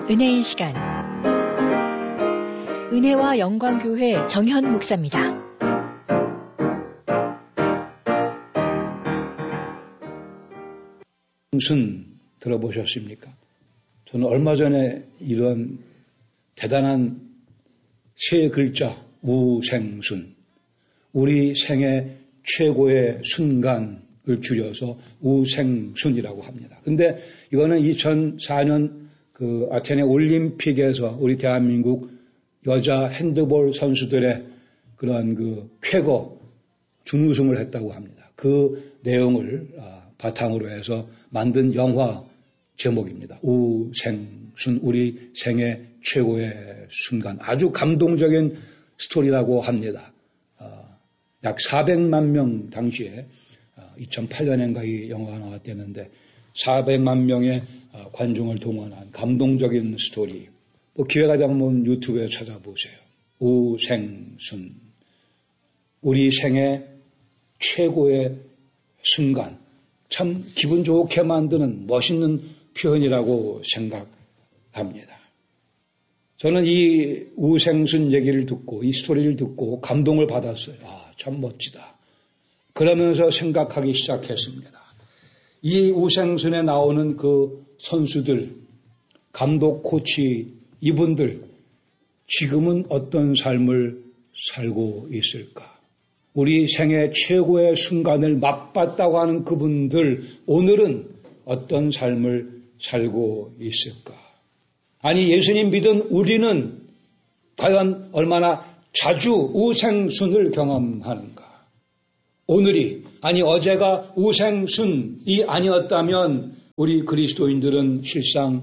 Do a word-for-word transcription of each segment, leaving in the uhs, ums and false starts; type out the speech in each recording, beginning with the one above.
은혜의 시간, 은혜와 영광교회 정현 목사입니다. 우생순 들어보셨습니까? 저는 얼마 전에 이런 대단한 세 글자 우생순, 우리 생애 최고의 순간을 줄여서 우생순이라고 합니다. 근데 이거는 이천사 년 그 아테네 올림픽에서 우리 대한민국 여자 핸드볼 선수들의 그런 그 쾌거 준우승을 했다고 합니다. 그 내용을 바탕으로 해서 만든 영화 제목입니다. 우생순, 우리 생애 최고의 순간. 아주 감동적인 스토리라고 합니다. 약 사백만 명 당시에 이천팔 년인가 이 영화가 나왔댔는데 사백만 명의 관중을 동원한 감동적인 스토리. 뭐 기회가 되면 유튜브에 찾아보세요. 우생순, 우리 생애 최고의 순간. 참 기분 좋게 만드는 멋있는 표현이라고 생각합니다. 저는 이 우생순 얘기를 듣고 이 스토리를 듣고 감동을 받았어요. 아, 참 멋지다. 그러면서 생각하기 시작했습니다. 이 우생순에 나오는 그 선수들, 감독, 코치, 이분들 지금은 어떤 삶을 살고 있을까? 우리 생애 최고의 순간을 맛봤다고 하는 그분들 오늘은 어떤 삶을 살고 있을까? 아니 예수님 믿은 우리는 과연 얼마나 자주 우생순을 경험하는가? 오늘이 아니 어제가 우생순이 아니었다면 우리 그리스도인들은 실상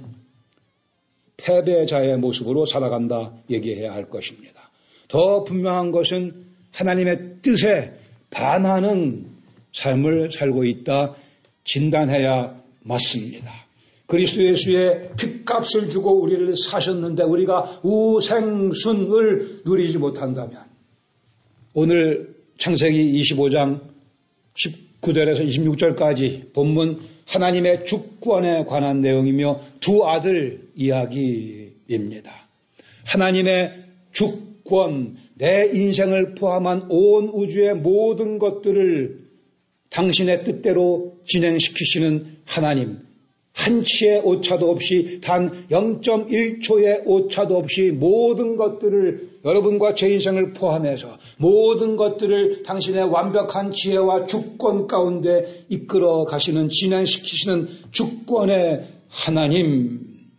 패배자의 모습으로 살아간다 얘기해야 할 것입니다. 더 분명한 것은 하나님의 뜻에 반하는 삶을 살고 있다 진단해야 맞습니다. 그리스도 예수의 핏값을 주고 우리를 사셨는데 우리가 우생순을 누리지 못한다면 오늘 창세기 이십오 장 십구 절에서 이십육 절까지 본문 하나님의 주권에 관한 내용이며 두 아들 이야기입니다. 하나님의 주권, 내 인생을 포함한 온 우주의 모든 것들을 당신의 뜻대로 진행시키시는 하나님, 한치의 오차도 없이 단 영 점 일 초의 오차도 없이 모든 것들을 여러분과 제 인생을 포함해서 모든 것들을 당신의 완벽한 지혜와 주권 가운데 이끌어 가시는 진행시키시는 주권의 하나님,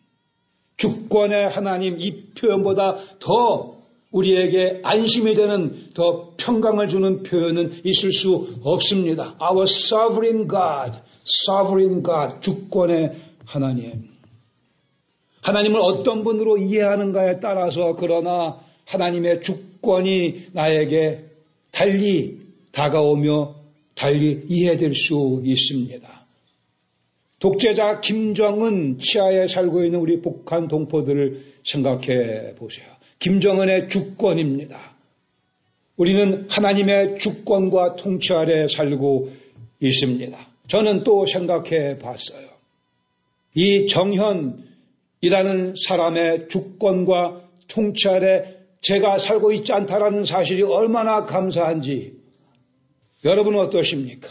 주권의 하나님 이 표현보다 더 우리에게 안심이 되는 더 평강을 주는 표현은 있을 수 없습니다. Our sovereign God, sovereign God, 주권의 하나님. 하나님을 어떤 분으로 이해하는가에 따라서 그러나 하나님의 주권이 나에게 달리 다가오며 달리 이해될 수 있습니다. 독재자 김정은 치하에 살고 있는 우리 북한 동포들을 생각해 보세요. 김정은의 주권입니다. 우리는 하나님의 주권과 통치 아래 살고 있습니다. 저는 또 생각해 봤어요. 이 정현이라는 사람의 주권과 통치 아래 제가 살고 있지 않다라는 사실이 얼마나 감사한지 여러분은 어떠십니까?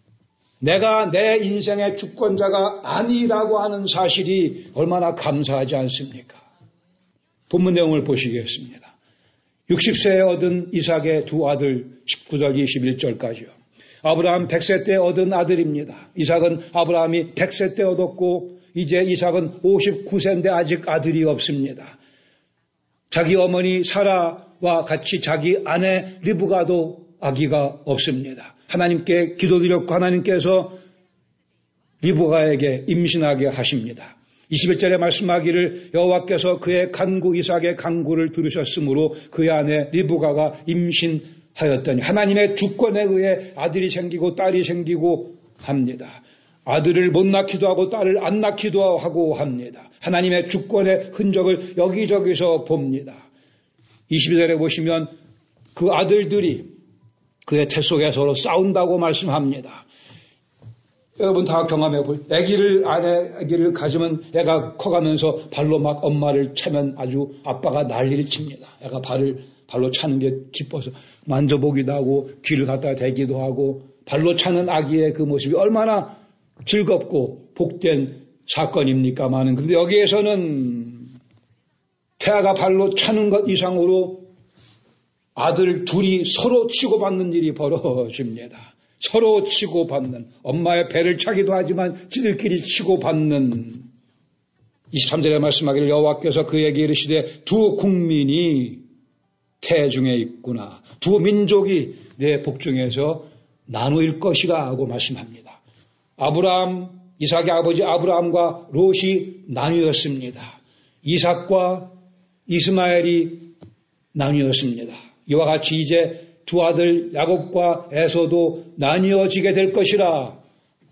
내가 내 인생의 주권자가 아니라고 하는 사실이 얼마나 감사하지 않습니까? 본문 내용을 보시겠습니다. 육십 세에 얻은 이삭의 두 아들 십구 절 이십일 절까지요. 아브라함 백 세 때 얻은 아들입니다. 이삭은 아브라함이 백 세 때 얻었고 이제 이삭은 오십구 세인데 아직 아들이 없습니다. 자기 어머니 사라와 같이 자기 아내 리브가도 아기가 없습니다. 하나님께 기도드렸고 하나님께서 리브가에게 임신하게 하십니다. 이십일 절에 말씀하기를 여호와께서 그의 간구 이삭의 간구를 들으셨으므로 그의 아내 리브가가 임신하였더니 하나님의 주권에 의해 아들이 생기고 딸이 생기고 합니다. 아들을 못 낳기도 하고 딸을 안 낳기도 하고 합니다. 하나님의 주권의 흔적을 여기저기서 봅니다. 이십이 절에 보시면 그 아들들이 그의 태 속에 서로 싸운다고 말씀합니다. 여러분 다 경험해 볼, 아기를, 아내 아기를 가지면 애가 커가면서 발로 막 엄마를 차면 아주 아빠가 난리를 칩니다. 애가 발을, 발로 차는 게 기뻐서 만져보기도 하고 귀를 갖다 대기도 하고 발로 차는 아기의 그 모습이 얼마나 즐겁고 복된 사건입니까마는. 그런데 여기에서는 태아가 발로 차는 것 이상으로 아들 둘이 서로 치고받는 일이 벌어집니다. 서로 치고받는, 엄마의 배를 차기도 하지만 지들끼리 치고받는. 이십삼 절에 말씀하기를 여호와께서 그에게 이르시되 두 국민이 태중에 있구나. 두 민족이 내 복중에서 나누일 것이라 하고 말씀합니다. 아브라함, 이삭의 아버지 아브라함과 롯이 나뉘었습니다. 이삭과 이스마엘이 나뉘었습니다. 이와 같이 이제 두 아들 야곱과 에서도 나뉘어지게 될 것이라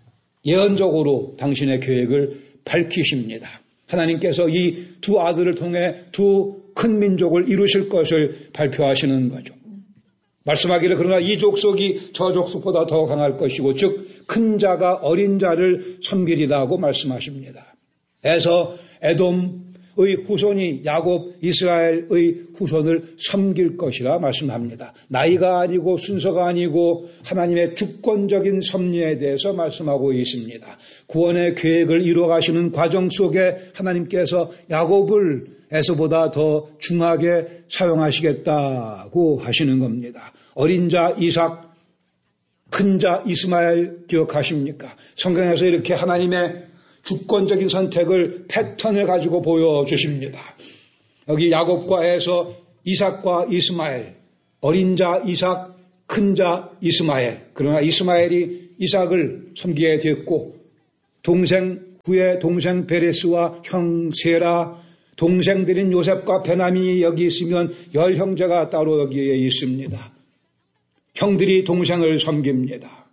예언적으로 당신의 계획을 밝히십니다. 하나님께서 이 두 아들을 통해 두 큰 민족을 이루실 것을 발표하시는 거죠. 말씀하기를 그러나 이 족속이 저 족속보다 더 강할 것이고 즉 큰 자가 어린 자를 섬기리라 하고 말씀하십니다. 에서 에돔의 후손이 야곱 이스라엘의 후손을 섬길 것이라 말씀합니다. 나이가 아니고 순서가 아니고 하나님의 주권적인 섭리에 대해서 말씀하고 있습니다. 구원의 계획을 이루어가시는 과정 속에 하나님께서 야곱을 에서보다 더 중하게 사용하시겠다고 하시는 겁니다. 어린 자 이삭, 큰 자 이스마엘 기억하십니까? 성경에서 이렇게 하나님의 주권적인 선택을 패턴을 가지고 보여주십니다. 여기 야곱과 에서, 이삭과 이스마엘, 어린 자 이삭, 큰 자 이스마엘. 그러나 이스마엘이 이삭을 섬기게 됐고 동생, 후에 동생 베레스와 형 세라, 동생들인 요셉과 베냐민이 여기 있으면 열 형제가 따로 여기에 있습니다. 형들이 동생을 섬깁니다.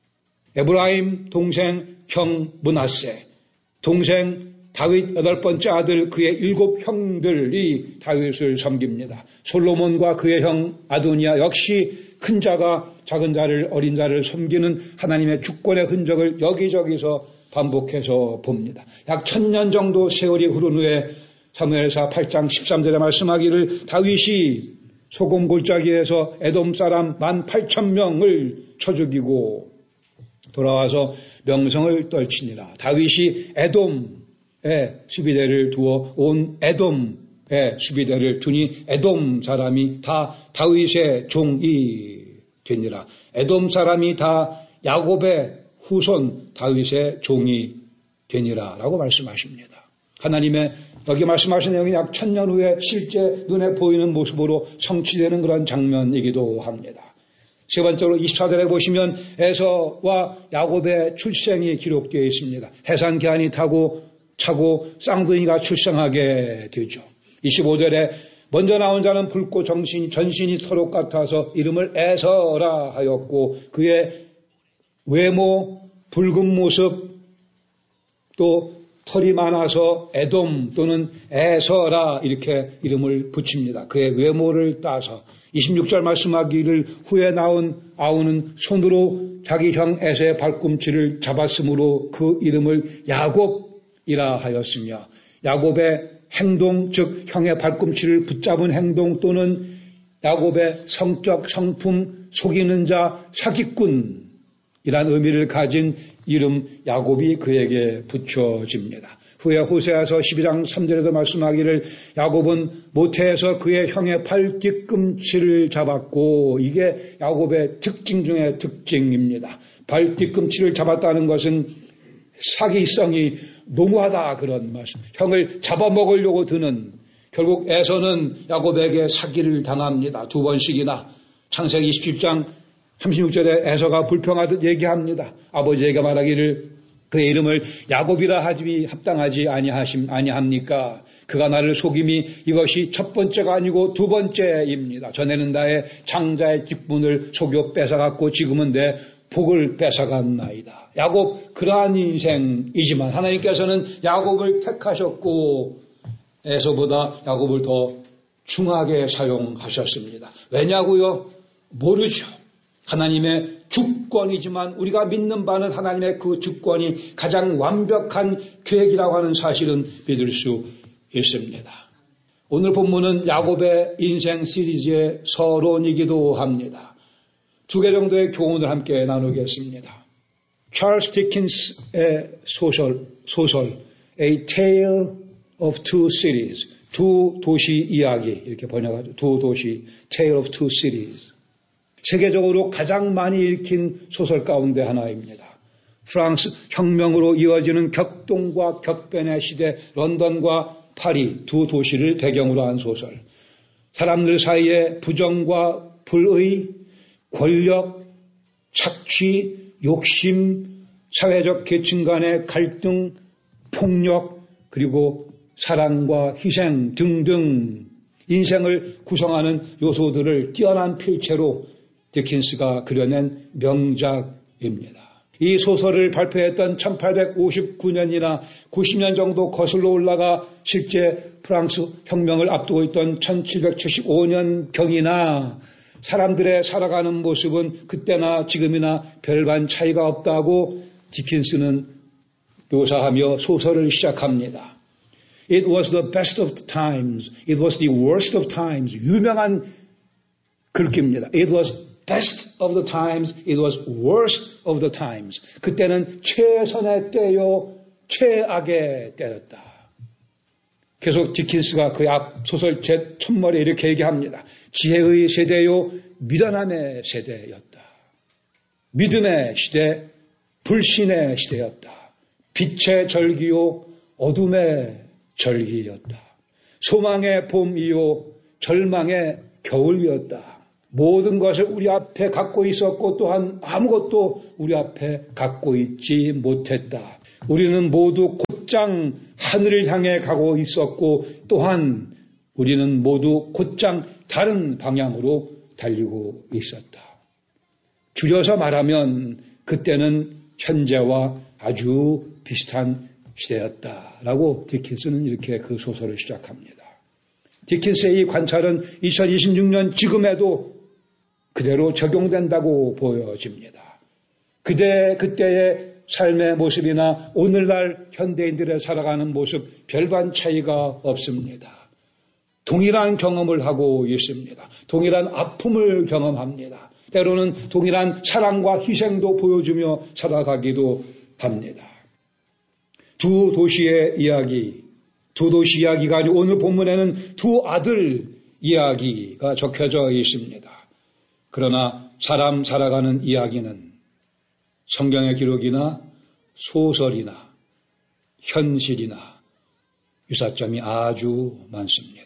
에브라임 동생 형 므낫세, 동생 다윗 여덟 번째 아들 그의 일곱 형들이 다윗을 섬깁니다. 솔로몬과 그의 형 아도니아 역시 큰 자가 작은 자를 어린 자를 섬기는 하나님의 주권의 흔적을 여기저기서 반복해서 봅니다. 약 천년 정도 세월이 흐른 후에 사무엘사 팔 장 십삼 절에 말씀하기를 다윗이 소금 골짜기에서 에돔 사람 만 팔천 명을 쳐 죽이고 돌아와서 명성을 떨치니라. 다윗이 에돔에 수비대를 두어 온 에돔에 수비대를 두니 에돔 사람이 다 다윗의 종이 되니라. 에돔 사람이 다 야곱의 후손 다윗의 종이 되니라 라고 말씀하십니다. 하나님의 여기 말씀하신 내용이 약 천년 후에 실제 눈에 보이는 모습으로 성취되는 그런 장면이기도 합니다. 세 번째로 이십사 절에 보시면 에서와 야곱의 출생이 기록되어 있습니다. 해산 계한이 타고 차고 쌍둥이가 출생하게 되죠. 이십오 절에 먼저 나온 자는 붉고 정신, 전신이 털옷 같아서 이름을 에서라 하였고 그의 외모, 붉은 모습 또 털이 많아서 에돔 또는 에서라 이렇게 이름을 붙입니다. 그의 외모를 따서 이십육 절 말씀하기를 후에 나온 아우는 손으로 자기 형 에서의 발꿈치를 잡았으므로 그 이름을 야곱이라 하였으며 야곱의 행동 즉 형의 발꿈치를 붙잡은 행동 또는 야곱의 성격 성품 속이는 자 사기꾼 이란 의미를 가진 이름 야곱이 그에게 붙여집니다. 후에 호세아서 십이 장 삼 절에도 말씀하기를 야곱은 모태에서 그의 형의 팔 뒤꿈치를 잡았고 이게 야곱의 특징 중의 특징입니다. 발 뒤꿈치를 잡았다는 것은 사기성이 너무하다 그런 말씀. 형을 잡아먹으려고 드는 결국 에서는 야곱에게 사기를 당합니다. 두 번씩이나 창세기 이십칠 장 삼십육 절에 에서가 불평하듯 얘기합니다. 아버지에게 말하기를 그의 이름을 야곱이라 하지 합당하지 아니하심 아니합니까? 그가 나를 속임이 이것이 첫 번째가 아니고 두 번째입니다. 전에는 나의 장자의 직분을 속여 뺏어갔고 지금은 내 복을 뺏어갔나이다. 야곱 그러한 인생이지만 하나님께서는 야곱을 택하셨고 에서보다 야곱을 더 중하게 사용하셨습니다. 왜냐고요? 모르죠. 하나님의 주권이지만 우리가 믿는 바는 하나님의 그 주권이 가장 완벽한 계획이라고 하는 사실은 믿을 수 있습니다. 오늘 본문은 야곱의 인생 시리즈의 서론이기도 합니다. 두 개 정도의 교훈을 함께 나누겠습니다. 찰스 디킨스의 소설, 소설 A Tale of Two Cities, 두 도시 이야기 이렇게 번역하죠. 두 도시, Tale of Two Cities. 세계적으로 가장 많이 읽힌 소설 가운데 하나입니다. 프랑스 혁명으로 이어지는 격동과 격변의 시대 런던과 파리 두 도시를 배경으로 한 소설. 사람들 사이에 부정과 불의, 권력, 착취, 욕심, 사회적 계층 간의 갈등, 폭력, 그리고 사랑과 희생 등등 인생을 구성하는 요소들을 뛰어난 필체로 디킨스가 그려낸 명작입니다. 이 소설을 발표했던 천팔백오십구 년이나 구십 년 정도 거슬러 올라가 실제 프랑스 혁명을 앞두고 있던 천칠백칠십오 년경이나 사람들의 살아가는 모습은 그때나 지금이나 별반 차이가 없다고 디킨스는 묘사하며 소설을 시작합니다. It was the best of the times. It was the worst of times. 유명한 글귀입니다. It was best of the times. It was worst of the times. 그때는 최선의 때요, 최악의 때였다. 계속 디킨스가 그의 앞 소설 제 첫머리에 이렇게 얘기합니다. 지혜의 세대요, 미련함의 세대였다. 믿음의 시대, 불신의 시대였다. 빛의 절기요, 어둠의 절기였다. 소망의 봄이요, 절망의 겨울이었다. 모든 것을 우리 앞에 갖고 있었고 또한 아무것도 우리 앞에 갖고 있지 못했다. 우리는 모두 곧장 하늘을 향해 가고 있었고 또한 우리는 모두 곧장 다른 방향으로 달리고 있었다. 줄여서 말하면 그때는 현재와 아주 비슷한 시대였다라고 디킨스는 이렇게 그 소설을 시작합니다. 디킨스의 이 관찰은 이천이십육 년 지금에도 그대로 적용된다고 보여집니다. 그대 그때의 삶의 모습이나 오늘날 현대인들의 살아가는 모습 별반 차이가 없습니다. 동일한 경험을 하고 있습니다. 동일한 아픔을 경험합니다. 때로는 동일한 사랑과 희생도 보여주며 살아가기도 합니다. 두 도시의 이야기, 두 도시 이야기가 아니고 오늘 본문에는 두 아들 이야기가 적혀져 있습니다. 그러나 사람 살아가는 이야기는 성경의 기록이나 소설이나 현실이나 유사점이 아주 많습니다.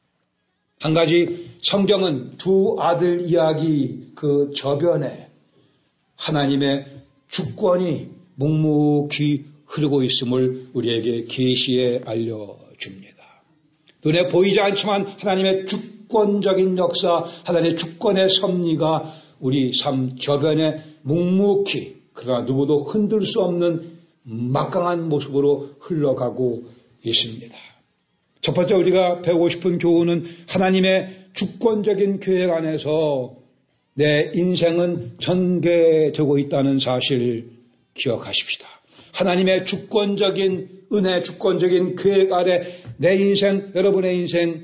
한 가지 성경은 두 아들 이야기 그 저변에 하나님의 주권이 묵묵히 흐르고 있음을 우리에게 계시해 알려줍니다. 눈에 보이지 않지만 하나님의 주권적인 역사, 하나님의 주권의 섭리가 우리 삶 저변에 묵묵히 그러나 누구도 흔들 수 없는 막강한 모습으로 흘러가고 있습니다. 첫 번째 우리가 배우고 싶은 교훈은 하나님의 주권적인 계획 안에서 내 인생은 전개되고 있다는 사실 기억하십시다. 하나님의 주권적인 은혜, 주권적인 계획 아래 내 인생, 여러분의 인생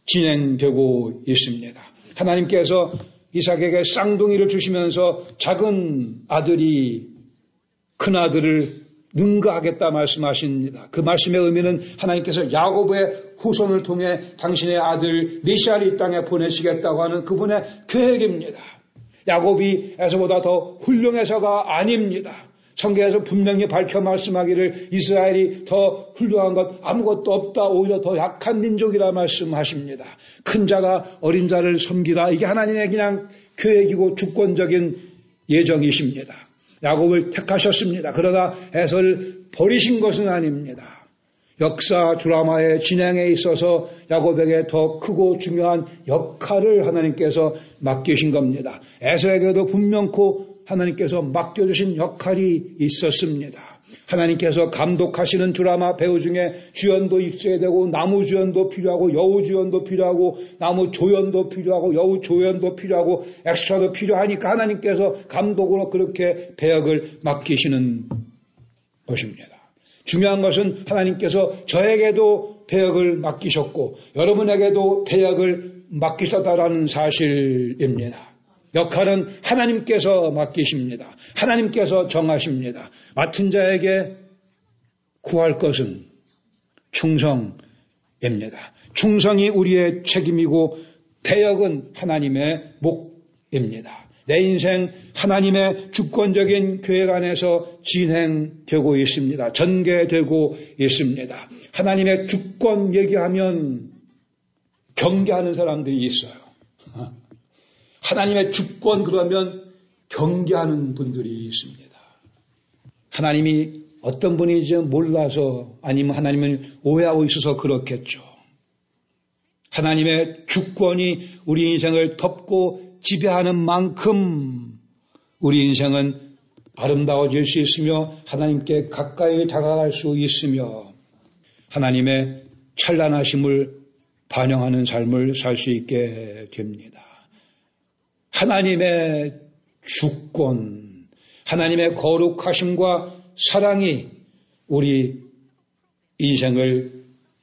진행되고 있습니다. 하나님께서 이삭에게 쌍둥이를 주시면서 작은 아들이 큰 아들을 능가하겠다 말씀하십니다. 그 말씀의 의미는 하나님께서 야곱의 후손을 통해 당신의 아들 메시아를 이 땅에 보내시겠다고 하는 그분의 계획입니다. 야곱이 에서보다 더 훌륭해서가 아닙니다. 성경에서 분명히 밝혀 말씀하기를 이스라엘이 더 훌륭한 것 아무것도 없다. 오히려 더 약한 민족이라 말씀하십니다. 큰 자가 어린 자를 섬기라. 이게 하나님의 그냥 계획이고 주권적인 예정이십니다. 야곱을 택하셨습니다. 그러나 에서를 버리신 것은 아닙니다. 역사 드라마의 진행에 있어서 야곱에게 더 크고 중요한 역할을 하나님께서 맡기신 겁니다. 에서에게도 분명코 하나님께서 맡겨주신 역할이 있었습니다. 하나님께서 감독하시는 드라마 배우 중에 주연도 있어야 되고 나무 주연도 필요하고 여우 주연도 필요하고 나무 조연도 필요하고 여우 조연도 필요하고 엑스트라도 필요하니까 하나님께서 감독으로 그렇게 배역을 맡기시는 것입니다. 중요한 것은 하나님께서 저에게도 배역을 맡기셨고 여러분에게도 배역을 맡기셨다라는 사실입니다. 역할은 하나님께서 맡기십니다. 하나님께서 정하십니다. 맡은 자에게 구할 것은 충성입니다. 충성이 우리의 책임이고 배역은 하나님의 목입니다. 내 인생 하나님의 주권적인 계획 안에서 진행되고 있습니다. 전개되고 있습니다. 하나님의 주권 얘기하면 경계하는 사람들이 있어요. 하나님의 주권 그러면 경계하는 분들이 있습니다. 하나님이 어떤 분인지 몰라서 아니면 하나님을 오해하고 있어서 그렇겠죠. 하나님의 주권이 우리 인생을 덮고 지배하는 만큼 우리 인생은 아름다워질 수 있으며 하나님께 가까이 다가갈 수 있으며 하나님의 찬란하심을 반영하는 삶을 살 수 있게 됩니다. 하나님의 주권, 하나님의 거룩하심과 사랑이 우리 인생을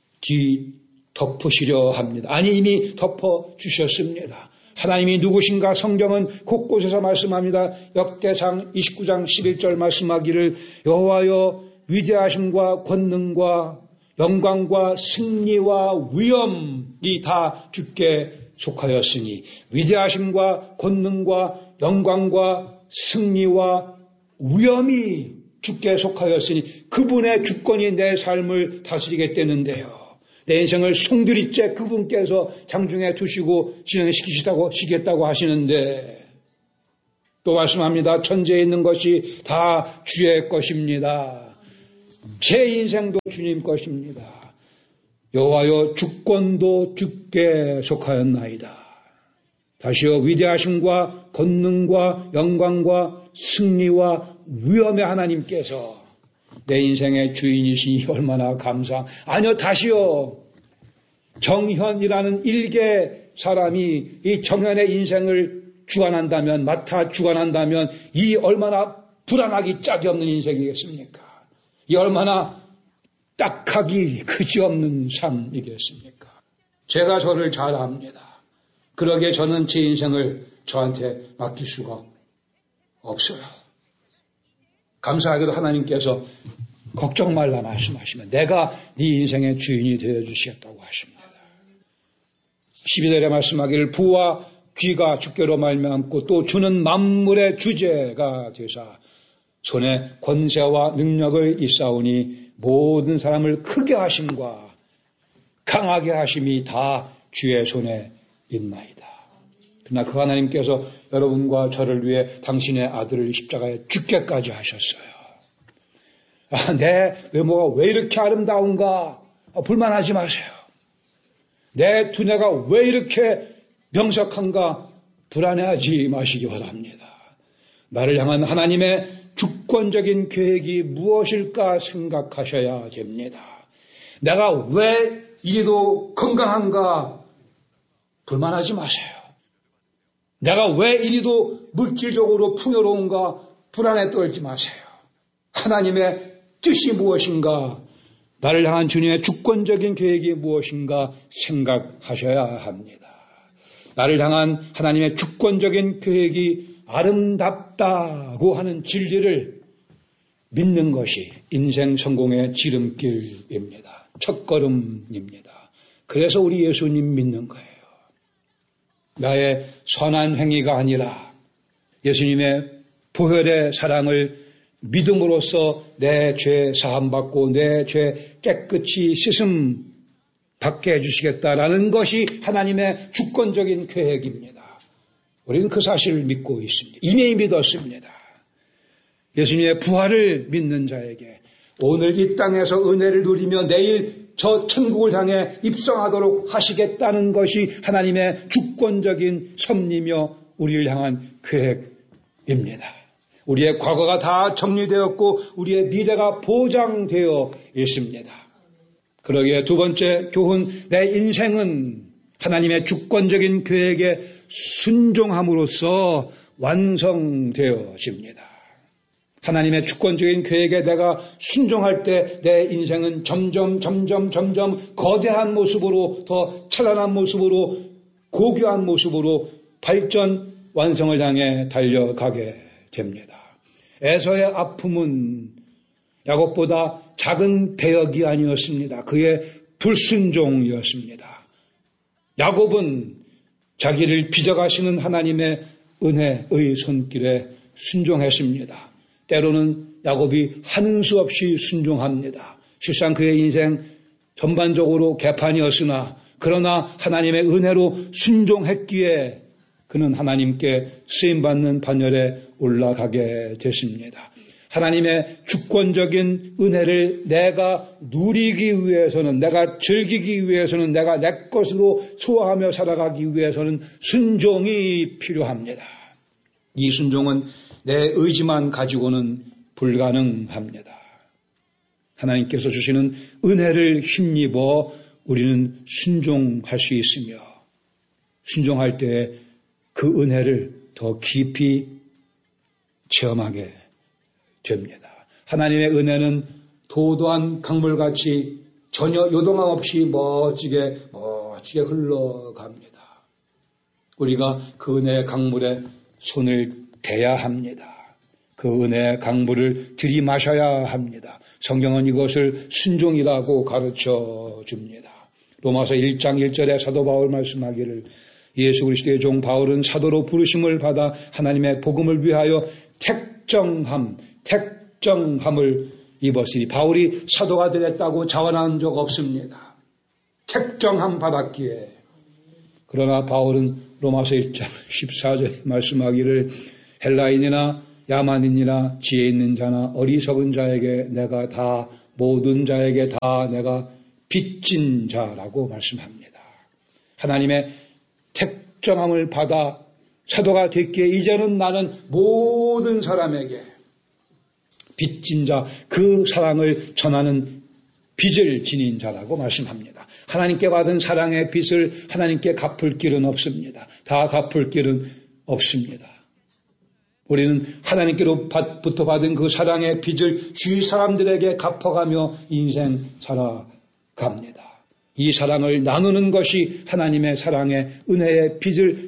뒤덮으시려 합니다. 아니 이미 덮어주셨습니다. 하나님이 누구신가 성경은 곳곳에서 말씀합니다. 역대상 이십구 장 십일 절 말씀하기를 여호와여 위대하심과 권능과 영광과 승리와 위엄이 다 주께 속하였으니 위대하심과 권능과 영광과 승리와 위엄이 주께 속하였으니 그분의 주권이 내 삶을 다스리겠다는데요. 내 인생을 송두리째 그분께서 장중에 두시고 진행시키시다고 시겠다고 하시는데 또 말씀합니다. 천지에 있는 것이 다 주의 것입니다. 제 인생도 주님 것입니다. 여호와여 주권도 주께 속하였나이다. 다시요 위대하심과 권능과 영광과 승리와 위엄의 하나님께서 내 인생의 주인이시니 얼마나 감사. 아니요 다시요 정현이라는 일개 사람이 이 정현의 인생을 주관한다면 맡아 주관한다면 이 얼마나 불안하기 짝이 없는 인생이겠습니까? 이 얼마나 딱하기 그지없는 삶이겠습니까? 제가 저를 잘 압니다. 그러기에 저는 제 인생을 저한테 맡길 수가 없어요. 감사하게도 하나님께서 걱정 말라 말씀하시면 내가 네 인생의 주인이 되어주시겠다고 하십니다. 십이 절에 말씀하기를 부와 귀가 주께로 말미암고 또 주는 만물의 주제가 되사 손에 권세와 능력을 있사오니 모든 사람을 크게 하심과 강하게 하심이 다 주의 손에 있나이다. 그러나 그 하나님께서 여러분과 저를 위해 당신의 아들을 십자가에 죽게까지 하셨어요. 아, 내 외모가 왜 이렇게 아름다운가? 아, 불만하지 마세요. 내 두뇌가 왜 이렇게 명석한가? 불안해하지 마시기 바랍니다. 나를 향한 하나님의 주권적인 계획이 무엇일까 생각하셔야 됩니다. 내가 왜 이리도 건강한가? 불만하지 마세요. 내가 왜 이리도 물질적으로 풍요로운가? 불안에 떨지 마세요. 하나님의 뜻이 무엇인가? 나를 향한 주님의 주권적인 계획이 무엇인가 생각하셔야 합니다. 나를 향한 하나님의 주권적인 계획이 아름답다고 하는 진리를 믿는 것이 인생 성공의 지름길입니다. 첫걸음입니다. 그래서 우리 예수님 믿는 거예요. 나의 선한 행위가 아니라 예수님의 보혈의 사랑을 믿음으로써 내 죄 사함받고 내 죄 깨끗이 씻음 받게 해주시겠다라는 것이 하나님의 주권적인 계획입니다. 우리는 그 사실을 믿고 있습니다. 이미 믿었습니다. 예수님의 부활을 믿는 자에게 오늘 이 땅에서 은혜를 누리며 내일 저 천국을 향해 입성하도록 하시겠다는 것이 하나님의 주권적인 섭리며 우리를 향한 계획입니다. 우리의 과거가 다 정리되었고 우리의 미래가 보장되어 있습니다. 그러기에 두 번째 교훈, 내 인생은 하나님의 주권적인 계획에 순종함으로써 완성되어집니다. 하나님의 주권적인 계획에 내가 순종할 때 내 인생은 점점 점점 점점 거대한 모습으로 더 찬란한 모습으로 고귀한 모습으로 발전 완성을 향해 달려가게 됩니다. 에서의 아픔은 야곱보다 작은 배역이 아니었습니다. 그의 불순종이었습니다. 야곱은 자기를 빚어가시는 하나님의 은혜의 손길에 순종했습니다. 때로는 야곱이 하는 수 없이 순종합니다. 실상 그의 인생 전반적으로 개판이었으나 그러나 하나님의 은혜로 순종했기에 그는 하나님께 쓰임받는 반열에 올라가게 됐습니다. 하나님의 주권적인 은혜를 내가 누리기 위해서는, 내가 즐기기 위해서는, 내가 내 것으로 소화하며 살아가기 위해서는 순종이 필요합니다. 이 순종은 내 의지만 가지고는 불가능합니다. 하나님께서 주시는 은혜를 힘입어 우리는 순종할 수 있으며 순종할 때 그 은혜를 더 깊이 체험하게 됩니다. 하나님의 은혜는 도도한 강물같이 전혀 요동함 없이 멋지게 멋지게 흘러갑니다. 우리가 그 은혜의 강물에 손을 대야 합니다. 그 은혜의 강물을 들이마셔야 합니다. 성경은 이것을 순종이라고 가르쳐 줍니다. 로마서 일 장 일 절에 사도 바울 말씀하기를 예수 그리스도의 종 바울은 사도로 부르심을 받아 하나님의 복음을 위하여 택정함, 택정함을 입었으니 바울이 사도가 되겠다고 자원한 적 없습니다. 택정함 받았기에. 그러나 바울은 로마서 일 장 십사 절에 말씀하기를 헬라인이나 야만인이나 지혜 있는 자나 어리석은 자에게 내가 다 모든 자에게 다 내가 빚진 자라고 말씀합니다. 하나님의 택정함을 받아 사도가 됐기에 이제는 나는 모든 사람에게 빚진 자, 그 사랑을 전하는 빚을 지닌 자라고 말씀합니다. 하나님께 받은 사랑의 빚을 하나님께 갚을 길은 없습니다. 다 갚을 길은 없습니다. 우리는 하나님께로부터 받은 그 사랑의 빚을 주위 사람들에게 갚아가며 인생 살아갑니다. 이 사랑을 나누는 것이 하나님의 사랑의 은혜의 빚을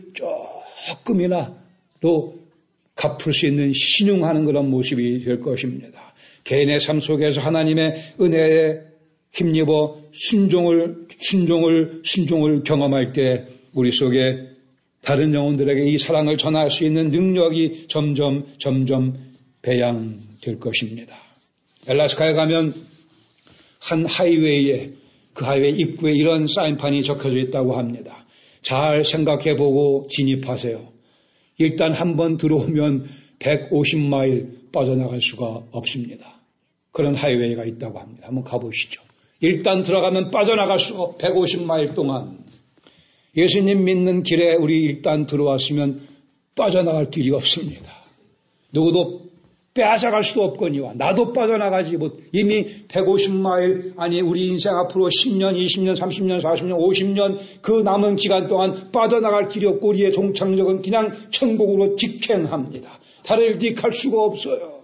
조금이나도 갚을 수 있는 신용하는 그런 모습이 될 것입니다. 개인의 삶 속에서 하나님의 은혜에 힘입어 순종을, 순종을, 순종을 경험할 때 우리 속에 다른 영혼들에게 이 사랑을 전할 수 있는 능력이 점점, 점점 배양될 것입니다. 엘라스카에 가면 한 하이웨이에 그 하이웨이 입구에 이런 사인판이 적혀져 있다고 합니다. 잘 생각해보고 진입하세요. 일단 한번 들어오면 백오십 마일 빠져나갈 수가 없습니다. 그런 하이웨이가 있다고 합니다. 한번 가보시죠. 일단 들어가면 빠져나갈 수 없, 백오십 마일 동안. 예수님 믿는 길에 우리 일단 들어왔으면 빠져나갈 길이 없습니다. 누구도 빼앗아갈 수도 없거니와 나도 빠져나가지 못. 이미 백오십 마일 아니 우리 인생 앞으로 십 년, 이십 년, 삼십 년, 사십 년, 오십 년 그 남은 기간 동안 빠져나갈 길이 없고 우리의 종착역은 그냥 천국으로 직행합니다. 다른 길 갈 수가 없어요.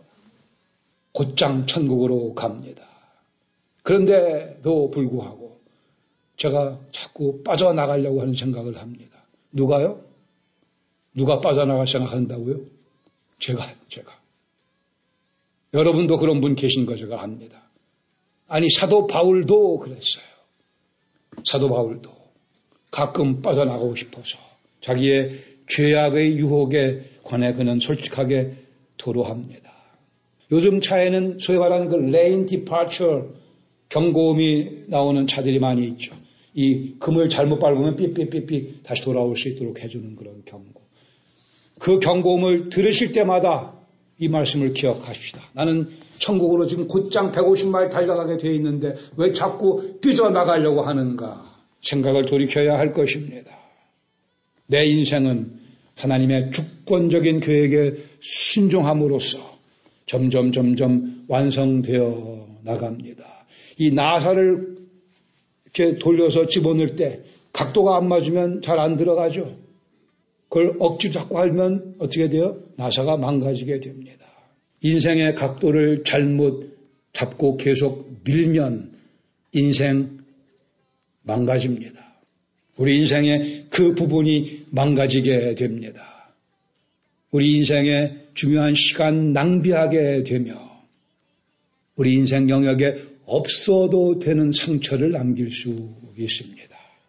곧장 천국으로 갑니다. 그런데도 불구하고 제가 자꾸 빠져나가려고 하는 생각을 합니다. 누가요? 누가 빠져나갈 생각한다고요? 제가요, 제가. 여러분도 그런 분 계신 거 제가 압니다. 아니 사도 바울도 그랬어요. 사도 바울도 가끔 빠져나가고 싶어서 자기의 죄악의 유혹에 관해 그는 솔직하게 토로합니다. 요즘 차에는 소위 말하는 그 레인 디파처 경고음이 나오는 차들이 많이 있죠. 이 금을 잘못 밟으면 삐삐삐삐 다시 돌아올 수 있도록 해주는 그런 경고. 그 경고음을 들으실 때마다 이 말씀을 기억하십시다. 나는 천국으로 지금 곧장 백오십 마일 달려가게 되어 있는데 왜 자꾸 삐져나가려고 하는가 생각을 돌이켜야 할 것입니다. 내 인생은 하나님의 주권적인 계획에 순종함으로써 점점 점점 완성되어 나갑니다. 이 나사를 이렇게 돌려서 집어넣을 때 각도가 안 맞으면 잘 안 들어가죠. 그걸 억지 잡고 하면 어떻게 돼요? 나사가 망가지게 됩니다. 인생의 각도를 잘못 잡고 계속 밀면 인생 망가집니다. 우리 인생의 그 부분이 망가지게 됩니다. 우리 인생의 중요한 시간 낭비하게 되며 우리 인생 영역에 없어도 되는 상처를 남길 수 있습니다.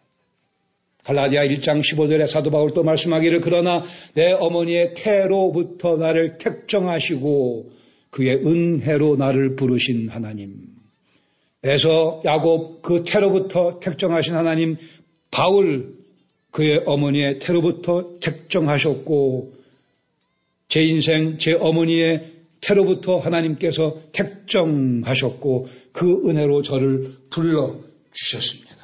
갈라디아 일 장 십오 절에 사도 바울 또 말씀하기를 그러나 내 어머니의 태로부터 나를 택정하시고 그의 은혜로 나를 부르신 하나님. 에서 야곱 그 태로부터 택정하신 하나님 바울 그의 어머니의 태로부터 택정하셨고 제 인생 제 어머니의 태로부터 하나님께서 택정하셨고 그 은혜로 저를 불러주셨습니다.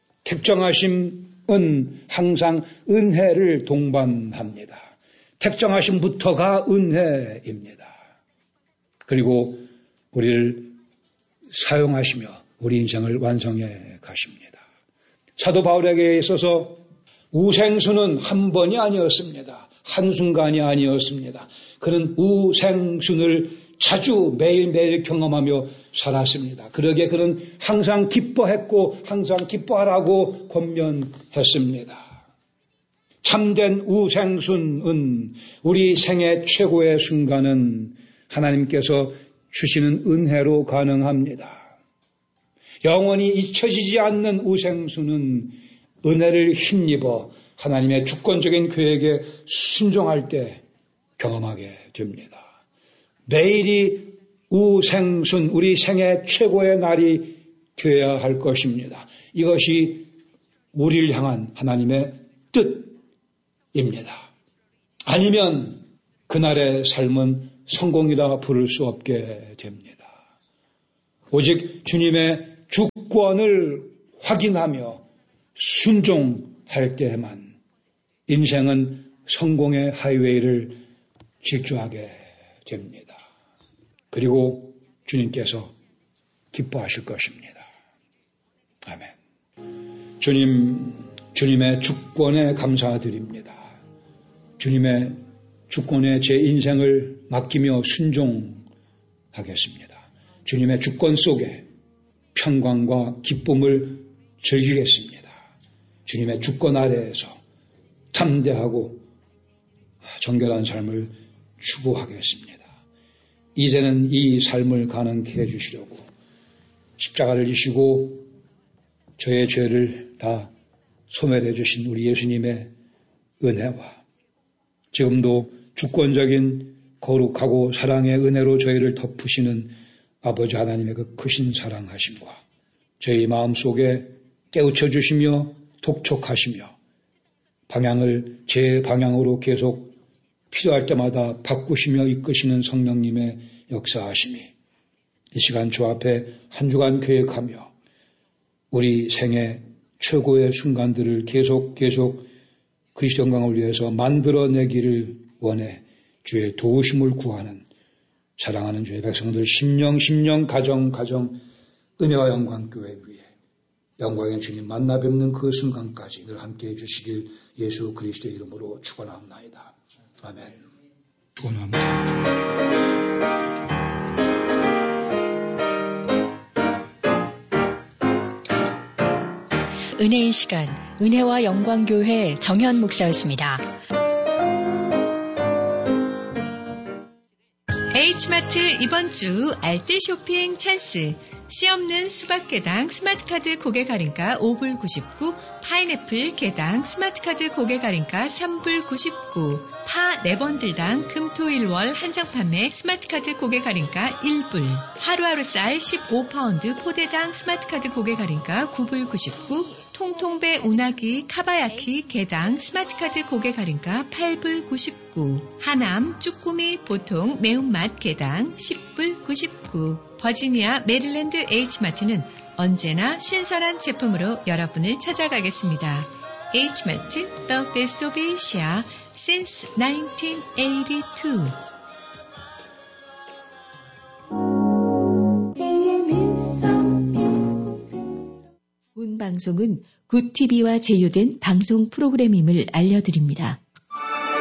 택정하심은 항상 은혜를 동반합니다. 택정하심부터가 은혜입니다. 그리고 우리를 사용하시며 우리 인생을 완성해 가십니다. 사도 바울에게 있어서 우생수는 한 번이 아니었습니다. 한순간이 아니었습니다. 그는 우생순을 자주 매일매일 경험하며 살았습니다. 그러기에 그는 항상 기뻐했고 항상 기뻐하라고 권면했습니다. 참된 우생순은 우리 생애 최고의 순간은 하나님께서 주시는 은혜로 가능합니다. 영원히 잊혀지지 않는 우생수는 은혜를 힘입어 하나님의 주권적인 계획에 순종할 때 경험하게 됩니다. 매일이 우생순, 우리 생애 최고의 날이 되어야 할 것입니다. 이것이 우리를 향한 하나님의 뜻입니다. 아니면 그날의 삶은 성공이라 부를 수 없게 됩니다. 오직 주님의 주권을 확인하며 순종할 때에만 인생은 성공의 하이웨이를 질주하게 됩니다. 그리고 주님께서 기뻐하실 것입니다. 아멘. 주님, 주님의 주권에 감사드립니다. 주님의 주권에 제 인생을 맡기며 순종하겠습니다. 주님의 주권 속에 평강과 기쁨을 즐기겠습니다. 주님의 주권 아래에서 담대하고 정결한 삶을 추구하겠습니다. 이제는 이 삶을 가능케 해주시려고 십자가를 지시고 저의 죄를 다 소멸해 주신 우리 예수님의 은혜와 지금도 주권적인 거룩하고 사랑의 은혜로 저희를 덮으시는 아버지 하나님의 그 크신 사랑하심과 저희 마음속에 깨우쳐 주시며 독촉하시며 방향을 제 방향으로 계속 필요할 때마다 바꾸시며 이끄시는 성령님의 역사하심이 이 시간 주 앞에 한 주간 계획하며 우리 생애 최고의 순간들을 계속 계속 그리스도 영광을 위해서 만들어내기를 원해 주의 도우심을 구하는 사랑하는 주의 백성들 심령 심령 가정 가정 은혜와 영광 교회 위에 영광의 주님 만나 뵙는 그 순간까지 늘 함께해 주시길 예수 그리스도의 이름으로 축원합니다. 아멘. 축원합니다. 은혜의 시간, 은혜와 영광교회 정현 목사였습니다. H마트 이번 주 알뜰 쇼핑 찬스. 씨 없는 수박 개당 스마트카드 고객 할인가 오 불 구십구, 파인애플 개당 스마트카드 고객 할인가 삼 불 구십구, 파 네 번들당 금토일월 한정 판매 스마트카드 고객 할인가 일 불, 하루하루 쌀 십오 파운드 포대당 스마트카드 고객 할인가 구 불 구십구, 통통배 운하기 카바야키 개당 스마트카드 고객 할인가 팔 불 구십구, 하남 쭈꾸미 보통 매운맛 개당 십 불 구십구, 버지니아 메릴랜드 H마트는 언제나 신선한 제품으로 여러분을 찾아가겠습니다. H마트, The Best of Asia, since nineteen eighty-two. 본 방송은 굿티비와 제휴된 방송 프로그램임을 알려드립니다.